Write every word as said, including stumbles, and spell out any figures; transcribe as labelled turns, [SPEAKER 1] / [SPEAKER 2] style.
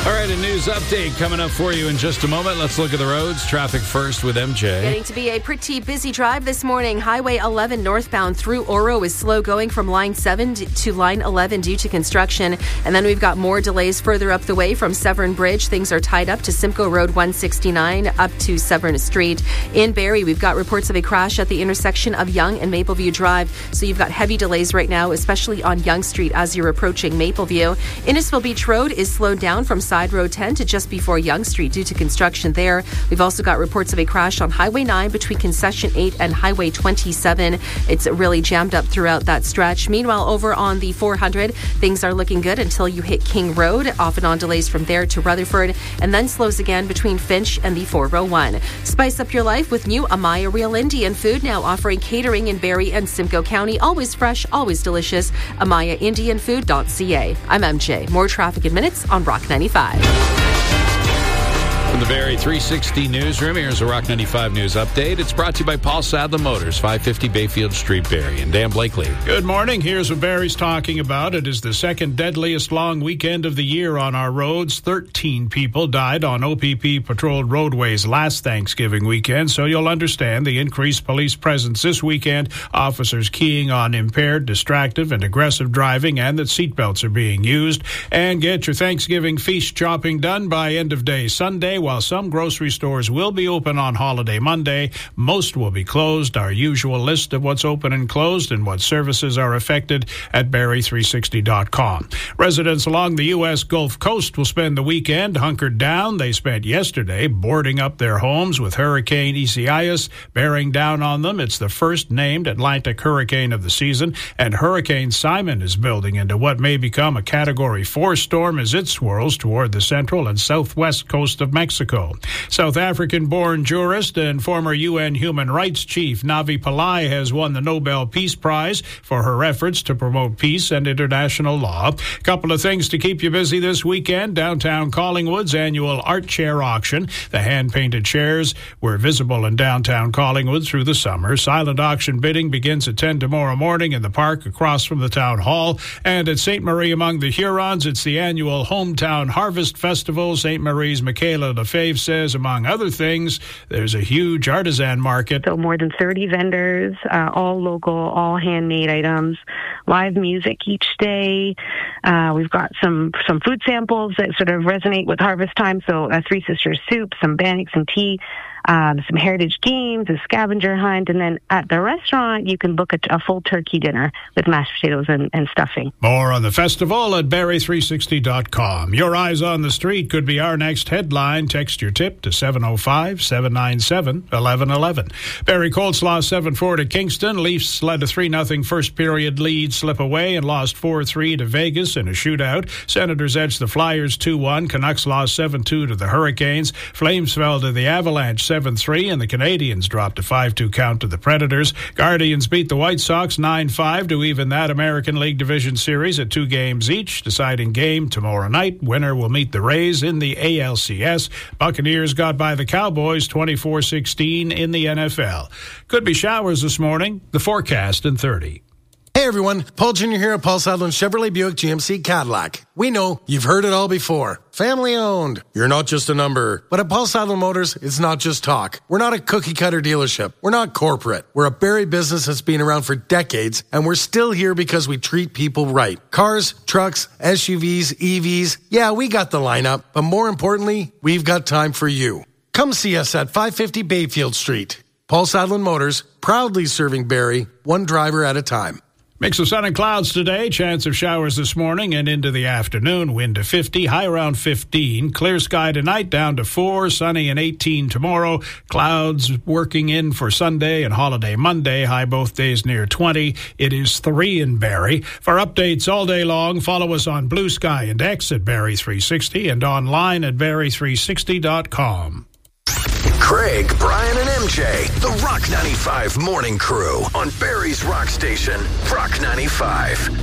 [SPEAKER 1] All right, a news update coming up for you in just a moment. Let's look at the roads. Traffic first with M J.
[SPEAKER 2] Getting to be a pretty busy drive this morning. Highway eleven northbound through Oro is slow going from line seven to line eleven due to construction. And then we've got more delays further up the way from Severn Bridge. Things are tied up to Simcoe Road one sixty-nine up to Severn Street. In Barrie, we've got reports of a crash at the intersection of Yonge and Mapleview Drive. So you've got heavy delays right now, especially on Yonge Street as you're approaching Mapleview. Innisfil Beach Road is slowed down from Side Road ten to just before Yonge Street due to construction there. We've also got reports of a crash on Highway nine between Concession eight and Highway twenty-seven. It's really jammed up throughout that stretch. Meanwhile, over on the four hundred, things are looking good until you hit King Road, off and on delays from there to Rutherford, and then slows again between Finch and the four oh one. Spice up your life with new Amaya Real Indian Food, now offering catering in Barrie and Simcoe County. Always fresh, always delicious. amaya indian food dot c a. I'm M J. More traffic in minutes on Rock ninety-five.
[SPEAKER 1] From the Barrie three sixty newsroom, here's a Rock ninety-five news update. It's brought to you by Paul Sadler Motors, five fifty Bayfield Street, Barrie. And Dan Blakely.
[SPEAKER 3] Good morning. Here's what Barrie's talking about. It is the second deadliest long weekend of the year on our roads. thirteen people died on O P P-patrolled roadways last Thanksgiving weekend, so you'll understand the increased police presence this weekend. Officers keying on impaired, distracted, and aggressive driving, and that seatbelts are being used. And get your Thanksgiving feast shopping done by end of day Sunday. While some grocery stores will be open on holiday Monday, most will be closed. Our usual list of what's open and closed and what services are affected at Barrie three sixty dot com. Residents along the U S Gulf Coast will spend the weekend hunkered down. They spent yesterday boarding up their homes with Hurricane Isaias bearing down on them. It's the first named Atlantic hurricane of the season, and Hurricane Simon is building into what may become a Category four storm as it swirls toward the central and southwest coast of Mexico. Mexico. South African-born jurist and former U N Human Rights Chief Navi Pillay has won the Nobel Peace Prize for her efforts to promote peace and international law. A couple of things to keep you busy this weekend. Downtown Collingwood's annual art chair auction. The hand-painted chairs were visible in downtown Collingwood through the summer. Silent auction bidding begins at ten tomorrow morning in the park across from the town hall. And at Sainte Marie among the Hurons, it's the annual Hometown Harvest Festival. Sainte Marie's Michaela Lefebvre says, among other things, there's a huge artisan market.
[SPEAKER 4] So more than thirty vendors, uh, all local, all handmade items, live music each day. Uh, we've got some some food samples that sort of resonate with harvest time. So a Three Sisters soup, some bannock, some tea. Um, some heritage games, a scavenger hunt, and then at the restaurant, you can book a, a full turkey dinner with mashed potatoes and, and stuffing.
[SPEAKER 3] More on the festival at Barrie three sixty dot com. Your eyes on the street could be our next headline. Text your tip to seven oh five, seven nine seven, one one one one. Barrie Colts lost seven four to Kingston. Leafs led a three nothing first period lead slip away and lost four three to Vegas in a shootout. Senators edged the Flyers two one. Canucks lost seven two to the Hurricanes. Flames fell to the Avalanche seven three, and the Canadians dropped a five two count to the Predators. Guardians beat the White Sox nine five to even that American League Division Series at two games each. Deciding game tomorrow night. Winner will meet the Rays in the A L C S. Buccaneers got by the Cowboys twenty-four sixteen in the N F L. Could be showers this morning. The forecast in thirty.
[SPEAKER 5] Hey everyone, Paul Junior here at Paul Sadler Chevrolet Buick G M C Cadillac. We know you've heard it all before. Family owned. You're not just a number. But at Paul Sadler Motors, it's not just talk. We're not a cookie cutter dealership. We're not corporate. We're a Barrie business that's been around for decades, and we're still here because we treat people right. Cars, trucks, S U Vs, E Vs. Yeah, we got the lineup, but more importantly, we've got time for you. Come see us at five fifty Bayfield Street. Paul Sadler Motors, proudly serving Barrie, one driver at a time.
[SPEAKER 3] Mix of sun and clouds today. Chance of showers this morning and into the afternoon. Wind to fifty, high around fifteen. Clear sky tonight, down to four. Sunny and eighteen tomorrow. Clouds working in for Sunday and holiday Monday. High both days near twenty. It is three in Barrie. For updates all day long, follow us on Blue Sky and X at Barrie three sixty and online at Barrie three sixty dot com.
[SPEAKER 6] Craig, Brian, and M J, the Rock ninety-five Morning Crew on Barrie's Rock Station, Rock ninety-five.